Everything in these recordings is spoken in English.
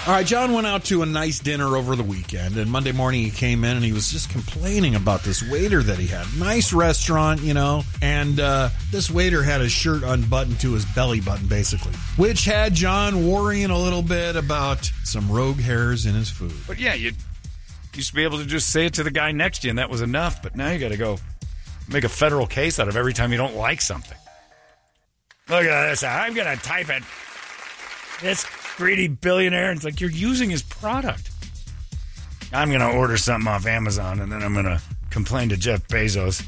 All right, John went out to a nice dinner over the weekend, and Monday morning he came in and he was just complaining about this waiter that he had. Nice restaurant, and this waiter had his shirt unbuttoned to his belly button, basically, which had John worrying a little bit about some rogue hairs in his food. But yeah, you used to be able to just say it to the guy next to you, and that was enough. But now you got to go make a federal case out of every time you don't like something. Look at this. I'm going to type it. This greedy billionaire. It's like you're using his product. I'm going to order something off Amazon, and then I'm going to complain to Jeff Bezos.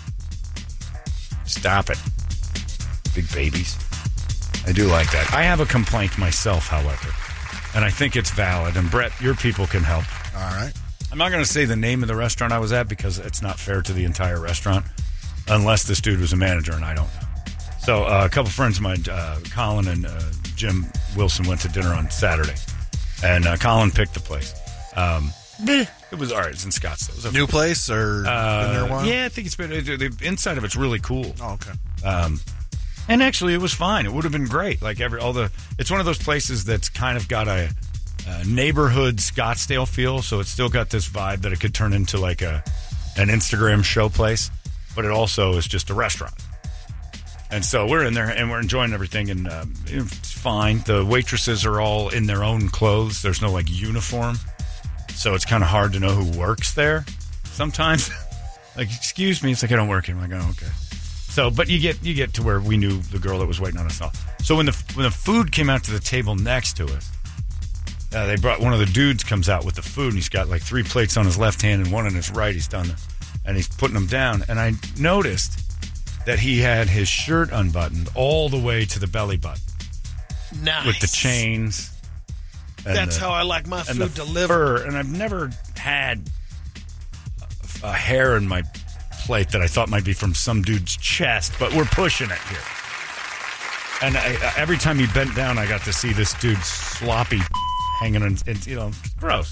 Stop it. Big babies. I do like that. I have a complaint myself, however, and I think it's valid. And Brett, your people can help. All right. I'm not going to say the name of the restaurant I was at because it's not fair to the entire restaurant unless this dude was a manager, and I don't know. So a couple friends of mine, Colin and Jim Wilson, went to dinner on Saturday, and Colin picked the place. It was all right. It's in Scottsdale. It was New place or been there a while? Yeah, I think it's been. The inside of it's really cool. Oh, okay. And actually, it was fine. It would have been great. Like it's one of those places that's kind of got a neighborhood Scottsdale feel. So it's still got this vibe that it could turn into like an Instagram show place, but it also is just a restaurant. And so we're in there and we're enjoying everything, and it's fine. The waitresses are all in their own clothes. There's no like uniform, so it's kind of hard to know who works there. Sometimes, like, excuse me, it's like I don't work here. I'm like, oh, okay. So, but you get to where we knew the girl that was waiting on us all. So when the food came out to the table next to us, they brought one of the dudes comes out with the food, and he's got like 3 plates on his left hand and 1 on his right. He's done, and he's putting them down, and I noticed that he had his shirt unbuttoned all the way to the belly button. Nice. With the chains. That's how I like my food delivered. And I've never had a hair in my plate that I thought might be from some dude's chest, but we're pushing it here. And every time he bent down, I got to see this dude's sloppy hanging in, gross.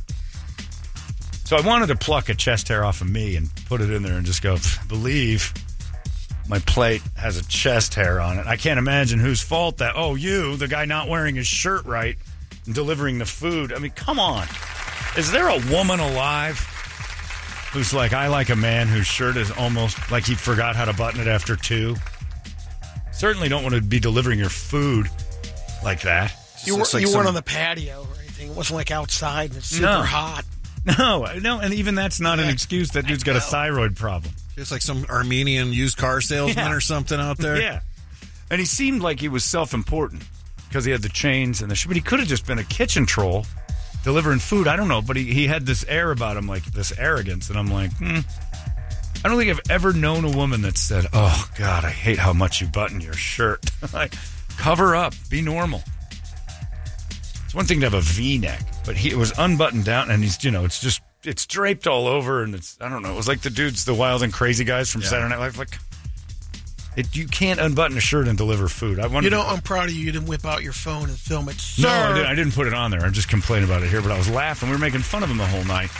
So I wanted to pluck a chest hair off of me and put it in there and just go, believe my plate has a chest hair on it. I can't imagine whose fault that. Oh, you, the guy not wearing his shirt right and delivering the food. I mean, come on. Is there a woman alive who's like, I like a man whose shirt is almost like he forgot how to button it after 2? Certainly don't want to be delivering your food like that. You weren't on the patio or anything. It wasn't like outside and it's super hot. No, and even that's not an excuse. That dude's got a thyroid problem. It's like some Armenian used car salesman or something out there. Yeah. And he seemed like he was self-important because he had the chains and but he could have just been a kitchen troll delivering food. I don't know, but he had this air about him, like this arrogance. And I'm like, I don't think I've ever known a woman that said, oh, God, I hate how much you button your shirt. Like, cover up. Be normal. It's one thing to have a V-neck, but it was unbuttoned down, and he's, it's draped all over, and it's, I don't know, it was like the Wild and Crazy guys from Saturday Night Live. Like, you can't unbutton a shirt and deliver food. I'm proud of you. You didn't whip out your phone and film it. Sir. No, I didn't put it on there. I'm just complaining about it here, but I was laughing. We were making fun of him the whole night.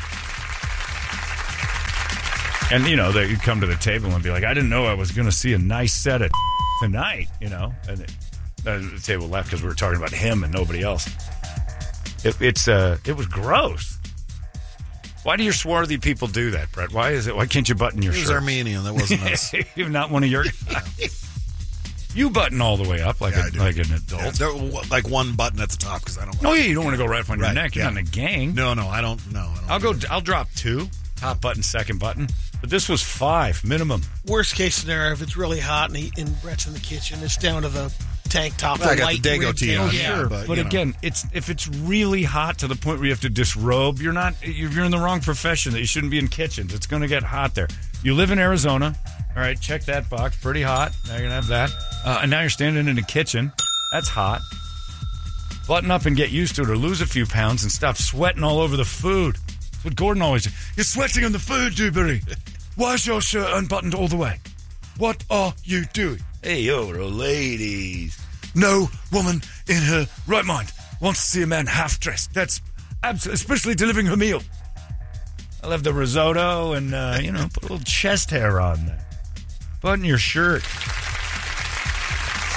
And, they'd come to the table and be like, I didn't know I was going to see a nice set of tonight, And the table left because we were talking about him and nobody else. It was gross. Why do your swarthy people do that, Brett? Why can't you button your shirt? It was Armenian. That wasn't us. You're not one of your... You button all the way up like an adult. Yeah, like one button at the top because I don't... Oh, yeah, you don't want to go right up on your neck. You're not in a gang. No, I don't. No, I'll drop 2. Top button, second button. But this was 5 minimum. Worst case scenario, if it's really hot and Brett's in the kitchen, it's down to the tank top. I got the Dago tee on. Sure, but again, if it's really hot to the point where you have to disrobe, you're in the wrong profession. That you shouldn't be in kitchens. It's going to get hot there. You live in Arizona. All right, check that box. Pretty hot. Now you're going to have that. And now you're standing in the kitchen. That's hot. Button up and get used to it or lose a few pounds and stop sweating all over the food. That's what Gordon always says. You're sweating on the food, Dewberry. Why is your shirt unbuttoned all the way? What are you doing? Hey, you're a ladies. No woman in her right mind wants to see a man half-dressed. That's absolutely, especially delivering her meal. I'll have the risotto and, put a little chest hair on there. Button your shirt.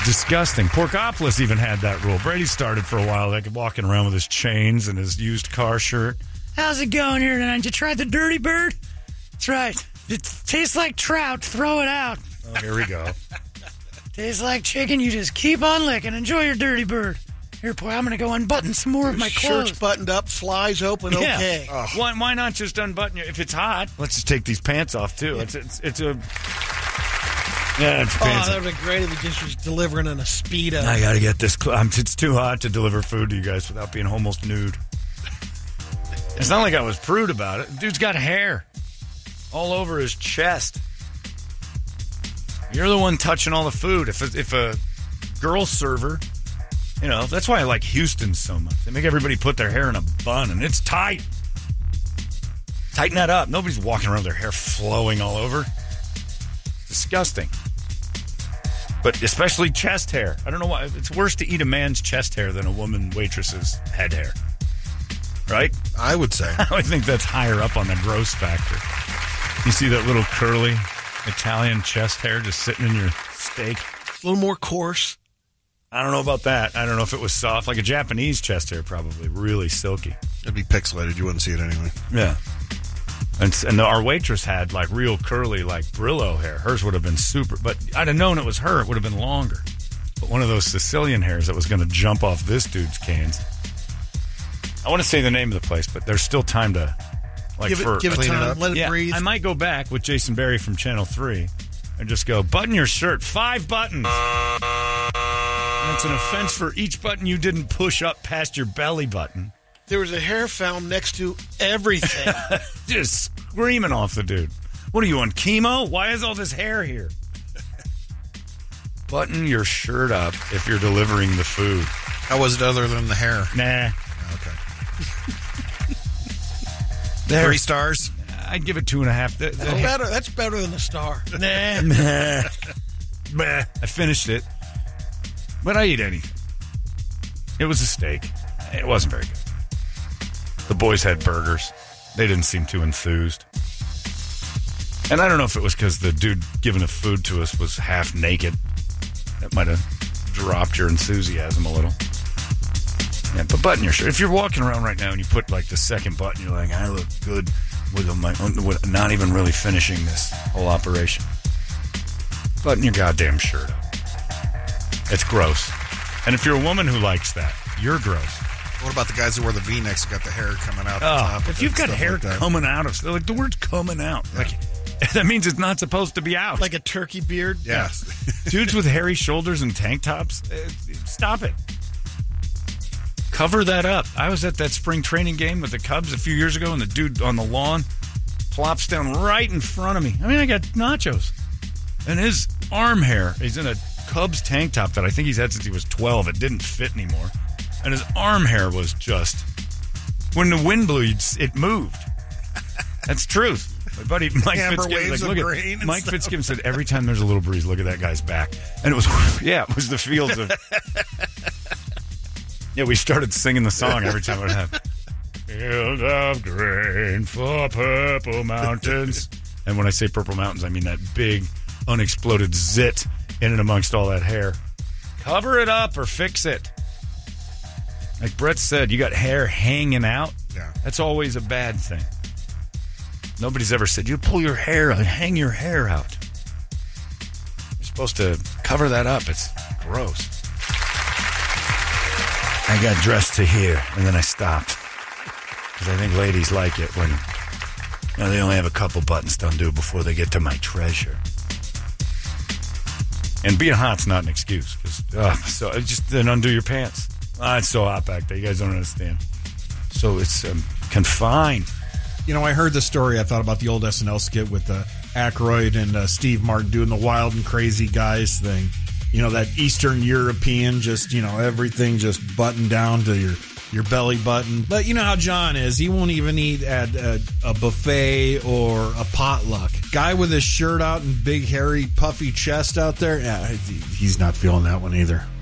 disgusting. Porkopolis even had that rule. Brady started for a while, like walking around with his chains and his used car shirt. How's it going here tonight? You tried the Dirty Bird? That's right. It tastes like trout. Throw it out. Oh, here we go. Tastes like chicken. You just keep on licking. Enjoy your Dirty Bird. Here, boy, I'm going to go unbutton some more of my clothes. Shirt's buttoned up, flies open, okay. Oh. Why not just unbutton your... If it's hot, let's just take these pants off, too. Yeah. It's a... Yeah, it's fancy. That would be great if he just was delivering in a Speedo. I got to get this... it's too hot to deliver food to you guys without being almost nude. It's not like I was prude about it. Dude's got hair all over his chest. You're the one touching all the food. If a girl server... You know, that's why I like Houston so much. They make everybody put their hair in a bun, and it's tight. Tighten that up. Nobody's walking around with their hair flowing all over. Disgusting. But especially chest hair. I don't know why. It's worse to eat a man's chest hair than a woman waitress's head hair. Right? I would say. I would think that's higher up on the gross factor. You see that little curly Italian chest hair just sitting in your steak? A little more coarse. I don't know about that. I don't know if it was soft. Like a Japanese chest hair, probably. Really silky. It'd be pixelated. You wouldn't see it anyway. Yeah. And our waitress had, like, real curly, like, Brillo hair. Hers would have been super. But I'd have known it was her. It would have been longer. But one of those Sicilian hairs that was going to jump off this dude's cans. I want to say the name of the place, but there's still time to, like, give it time. Let it breathe. I might go back with Jason Berry from Channel 3 and just go, button your shirt. 5 buttons. And it's an offense for each button you didn't push up past your belly button. There was a hair found next to everything. Just screaming off the dude. What are you, on chemo? Why is all this hair here? Button your shirt up if you're delivering the food. How was it other than the hair? Nah. Okay. 3 stars? I'd give it 2.5. That's better than a star. Nah. I finished it. But I eat anything. It was a steak. It wasn't very good. The boys had burgers. They didn't seem too enthused. And I don't know if it was because the dude giving the food to us was half naked. That might have dropped your enthusiasm a little. Yeah, but button your shirt. If you're walking around right now and you put like the second button, you're like, I look good with not even really finishing this whole operation. Button your goddamn shirt up. It's gross. And if you're a woman who likes that, you're gross. What about the guys who wear the V-necks who got the hair coming out the top? If you've got hair coming out of... Like, the word's coming out. Yeah. Like, that means it's not supposed to be out. Like a turkey beard? Yeah. Dudes with hairy shoulders and tank tops, stop it. Cover that up. I was at that spring training game with the Cubs a few years ago, and the dude on the lawn plops down right in front of me. I mean, I got nachos. And his arm hair, he's in a Cubs tank top that I think he's had since he was 12. It didn't fit anymore. And his arm hair was just... When the wind blew, it moved. That's truth. My buddy Mike Fitzgibbon, Mike Fitzgibbon said every time there's a little breeze, look at that guy's back. And it was, it was the fields of... Yeah, we started singing the song every time it would happen. Field of grain for purple mountains. And when I say purple mountains, I mean that big, unexploded zit in and amongst all that hair. Cover it up or fix it. Like Brett said, you got hair hanging out. Yeah. That's always a bad thing. Nobody's ever said, you pull your hair out, hang your hair out. You're supposed to cover that up. It's gross. I got dressed to here, and then I stopped. Because I think ladies like it when they only have a couple buttons to undo before they get to my treasure. And being hot's not an excuse. So just then undo your pants. It's so hot back there. You guys don't understand. So it's confined. You know, I heard the story. I thought about the old SNL skit with Aykroyd and Steve Martin doing the wild and crazy guys thing. You know, that Eastern European, just, everything just buttoned down to your belly button. But you know how John is. He won't even eat at a buffet or a potluck. Guy with his shirt out and big, hairy, puffy chest out there, he's not feeling that one either.